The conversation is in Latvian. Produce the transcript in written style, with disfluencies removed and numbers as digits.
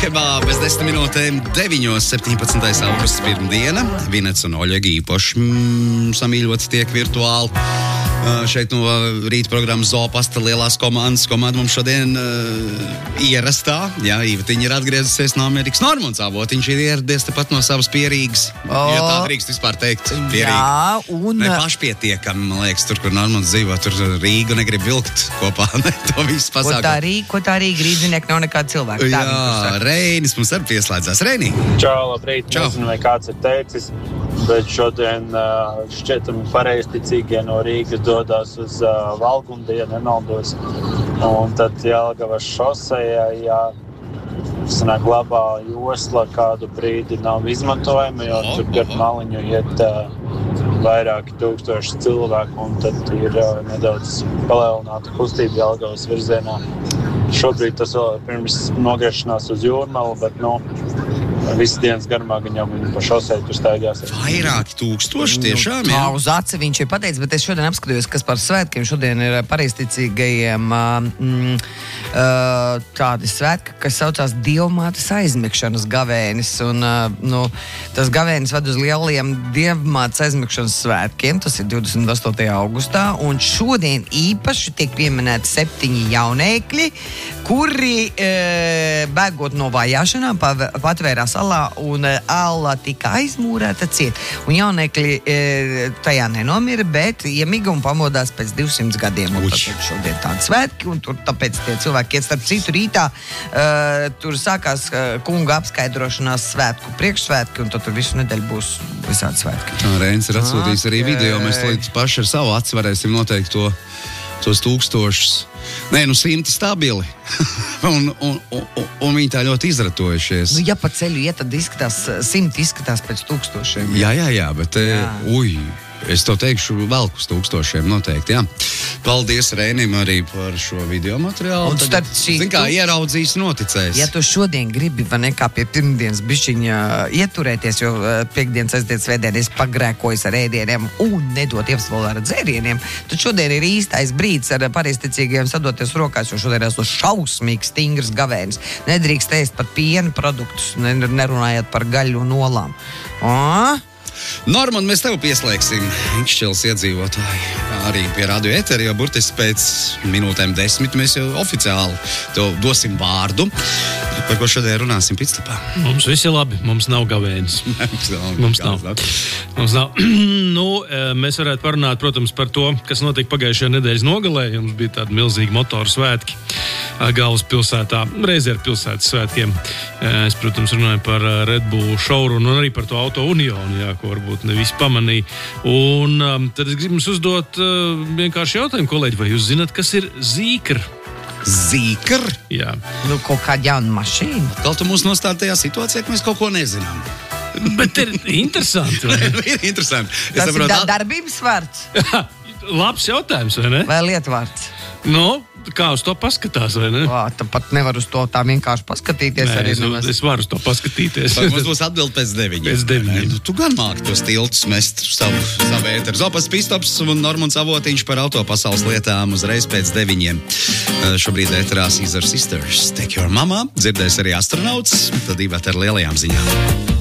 Laukebā bez 10 minūtēm 9.17. augusts pirmdiena. Vinets un Oļega īpaši samīļots tiek virtuāli. Šeit no rīta programmas Zoopasta lielās komandas komanda mums šodien ierastā. Jā, Īvetiņa ir atgriezusies no Amerikas. Normons Avotiņš ir ieradies tepat no savas Pierīgas. Ja tā drīkst vispār teikt. Pierīga. Jā, un... Ne pašpietiekami, man liekas, tur, kur Normons dzīvo, tur Rīgu negrib vilkt kopā. Ne, to visu pasākumu. Ko tā Rīga rīdzinieki nav nekāda cilvēka? Jā, Reinis mums arī pieslēdzās. Reini! Čau, labrīt. Čau. Nezinu, vai kāds ir teicis, bet šodien šķietami pareizticīgie no Rīgas dodas uz Valgundu, ja nemaldos. Un tad Jelgavas šosejā, sanāk, labā josla kādu brīdi nav izmantojama, jo tur gar maliņu iet vairāki tūkstoši cilvēku, un tad ir nedaudz palielināta kustība Jelgavas virzienā. Šobrīd tas vēl pirms nogriešanās uz Jūrmalu, bet, visas dienas garumā viņam pa šoseju tur staigās. Vairāki tūkstoši tiešām, jā. Tā uz aci viņš ir pateicis, bet es šodien apskatījos, kas par svētkiem šodien ir pareizticīgajiem tādi svētki, kas saucās Dievmātes aizmigšanas gavēnis. Un, tas gavēnis ved uz lieliem Dievmātes aizmigšanas svētkiem, tas ir 28. augustā, un šodien īpaši tiek pieminēti 7 jaunēkļi, kuri bēgot no vajāšanām patvērās alā, un ala tika aizmūrēta ciet. Un jaunekļi tajā nenomira, bet iemiga un pamodās pēc 200 gadiem. Un tad šodien tādi svētki, un tur tāpēc tie cilvēki iet starp citu rītā. Tur sākās kunga apskaidrošanās svētku priekšsvētki, un tad tur visu nedēļu būs visādi svētki. Reinis ir atsūtījis arī video, mēs līdz paši ar savu aci varēsim noteikt tos tūkstošus. Nē, 100 stabili. un viņi tā ļoti izratojušies. Ja pa ceļu iet, tad izskatās, 100 izskatās pēc tūkstošiem. Jā, bet, es to teikšu vēl uz tūkstošiem noteikti, jā. Paldies Reinim arī par šo video materiālu. Un starp citu, kā ieraudzījis, noticējis. Ja tu šodien gribi, vai nekā pie pirmdienas bišķiņa ieturēties, jo piekdienas, sestdienas, svētdienas pagrēkojas ar ēdieniem un nedot ievsvalu ar dzērieniem, tad šodien ir īstais brīdis ar pareizticīgiem sadoties rokās, jo šodien esmu šausmīgs, stingrs gavēnis. Nedrīkst ēst pat piena produktus, nerunājot par gaļu un olām. Norman, mēs tev pieslēgsim Inkšķilas iedzīvotāji arī pie radio eteri, jo burtiski pēc minūtēm 10 mēs jau oficiāli tev dosim vārdu, par ko šodien runāsim pitstopā. Mums visi labi, mums nav gavēnis. Mums nav. Mēs varētu parunāt, protams, par to, kas notika pagājušajā nedēļas nogalē. Jums bija tādi milzīgi motoru svētki galvaspilsētā, reizē ar pilsētas svētkiem. Es, protams, runāju par Red Bull showrunu un arī par to Auto Unionu, ko varbūt ne visi pamanīja. Un tad es gribu jums uzdot vienkārši jautājumu, kolēģi, vai jūs zināt, kas ir Zīkr? Zīkr? Jā. Kaut kāda jauna mašīna. Atkal tu mūs nostādi tajā situācijā, ka mēs kaut ko nezinām. Bet ir interesanti, vai? Ir interesanti. Tas ir darbības vārds? Labs jautājums, vai ne? Vai lietvārds? Kā uz to paskatās, vai ne? Tāpat nevar uz to tā vienkārši paskatīties. Nē, es varu uz to paskatīties. Vai mums būs atbildi pēc 9? Pēc 9. Tu gan māki tos tiltus mest savu ēteru. Zopas Pistops un Normons Avotiņš par autopasaules lietām uzreiz pēc 9. Šobrīd ēterā Caesar Sisters. Take Your Mama. Dzirdēs arī astronauts. Tad Iveta ar lielajām ziņām.